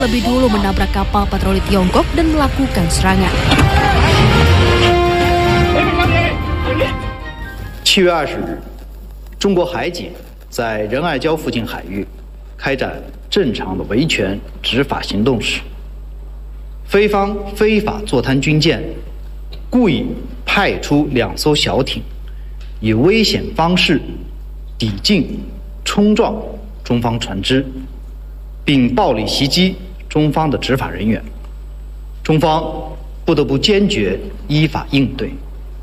lebih dulu menabrak kapal patroli Tiongkok dan melakukan serangan. 7月20日，中国海警在仁爱礁附近海域开展正常的维权执法行动时，菲方非法坐滩军舰故意派出2艘小艇，以危险方式抵近冲撞中方船只，并暴力袭击中方的执法人员，中方不得不坚决依法应对。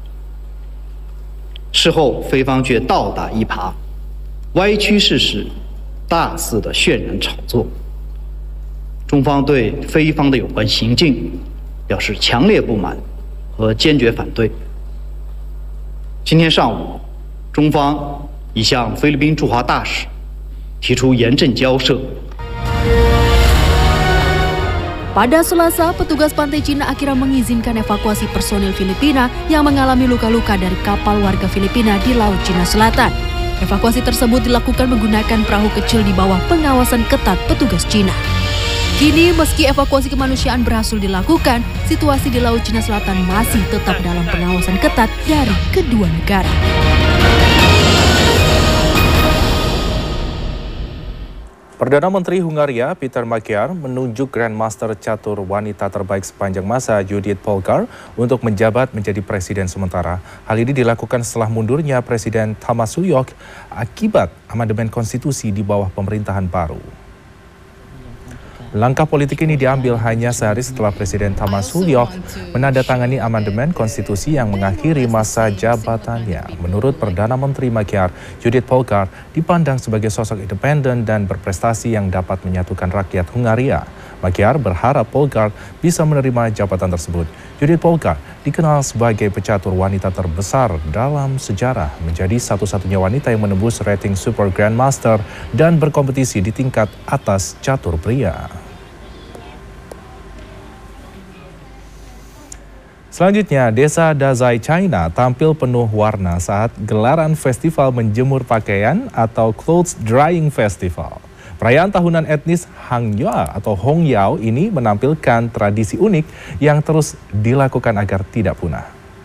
事后，菲方却倒打一耙，歪曲事实，大肆的渲染炒作。中方对菲方的有关行径表示强烈不满和坚决反对。今天上午，中方已向菲律宾驻华大使提出严正交涉。 Pada Selasa, petugas pantai Cina akhirnya mengizinkan evakuasi personil Filipina yang mengalami luka-luka dari kapal warga Filipina di Laut Cina Selatan. Evakuasi tersebut dilakukan menggunakan perahu kecil di bawah pengawasan ketat petugas Cina. Kini, meski evakuasi kemanusiaan berhasil dilakukan, situasi di Laut Cina Selatan masih tetap dalam pengawasan ketat dari kedua negara. Perdana Menteri Hungaria Peter Magyar menunjuk Grandmaster catur wanita terbaik sepanjang masa Judith Polgar untuk menjabat menjadi presiden sementara. Hal ini dilakukan setelah mundurnya Presiden Tamas Suyok akibat amandemen konstitusi di bawah pemerintahan baru. Langkah politik ini diambil hanya sehari setelah Presiden Tamas Suyok menandatangani amandemen konstitusi yang mengakhiri masa jabatannya. Menurut Perdana Menteri Magyar, Judith Polgar dipandang sebagai sosok independen dan berprestasi yang dapat menyatukan rakyat Hungaria. Magyar berharap Polgar bisa menerima jabatan tersebut. Judith Polgar dikenal sebagai pecatur wanita terbesar dalam sejarah, menjadi satu-satunya wanita yang menembus rating Super Grandmaster dan berkompetisi di tingkat atas catur pria. Selanjutnya, Desa Dazai, China tampil penuh warna saat gelaran festival menjemur pakaian atau Clothes Drying Festival. Perayaan tahunan etnis Hangyao atau Hongyao ini menampilkan tradisi unik yang terus dilakukan agar tidak punah.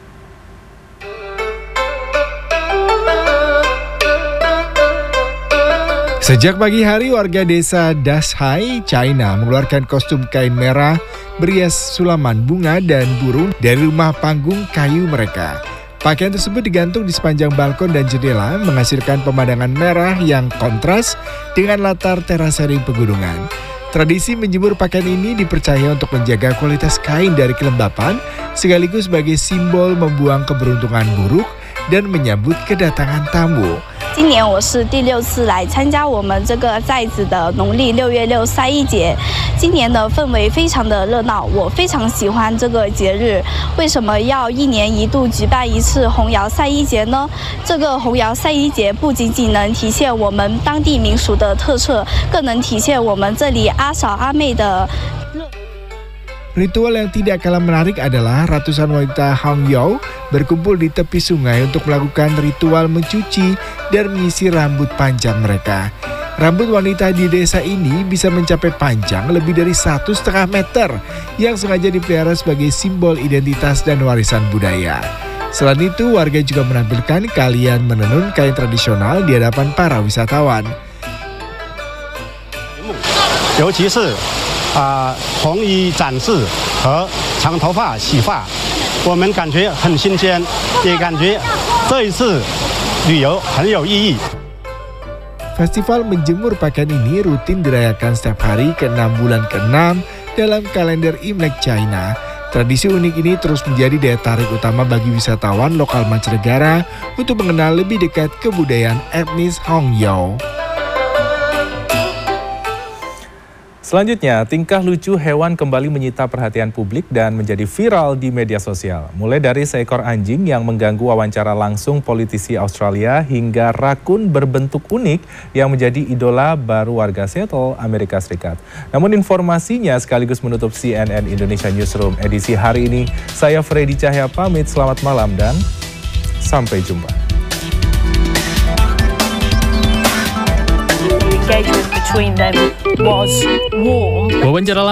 Sejak pagi hari, warga desa Dazai, China mengeluarkan kostum kain merah berias sulaman bunga dan burung dari rumah panggung kayu mereka. Pakaian tersebut digantung di sepanjang balkon dan jendela, menghasilkan pemandangan merah yang kontras dengan latar terasering pegunungan. Tradisi menjemur pakaian ini dipercaya untuk menjaga kualitas kain dari kelembapan, sekaligus sebagai simbol membuang keberuntungan buruk dan menyambut kedatangan tamu. 今年我是第6次来参加我们这个寨子的农历6月6晒衣节，今年的氛围非常的热闹，我非常喜欢这个节日。为什么要1年1度举办一次红窑晒衣节呢？这个红窑晒衣节不仅仅能体现我们当地民俗的特色，更能体现我们这里阿嫂阿妹的。 Ritual yang tidak kalah menarik adalah ratusan wanita Hangyao berkumpul di tepi sungai untuk melakukan ritual mencuci dan menyisir rambut panjang mereka. Rambut wanita di desa ini bisa mencapai panjang lebih dari 1,5 meter yang sengaja dipelihara sebagai simbol identitas dan warisan budaya. Selain itu, warga juga menampilkan keahlian menenun kain tradisional di hadapan para wisatawan. 红衣展示和长头发洗发，我们感觉很新鲜，也感觉这一次旅游很有意义。 Festival menjemur pakaian ini rutin dirayakan setiap hari ke-6 bulan ke-6 dalam kalender Imlek China. Tradisi unik ini terus menjadi daya tarik utama bagi wisatawan lokal mancanegara untuk mengenal lebih dekat kebudayaan etnis Hongyao. Selanjutnya, tingkah lucu hewan kembali menyita perhatian publik dan menjadi viral di media sosial. Mulai dari seekor anjing yang mengganggu wawancara langsung politisi Australia hingga rakun berbentuk unik yang menjadi idola baru warga Seattle, Amerika Serikat. Namun informasinya sekaligus menutup CNN Indonesia Newsroom edisi hari ini. Saya Freddy Cahya pamit, selamat malam dan sampai jumpa. between them was warm. Wawancara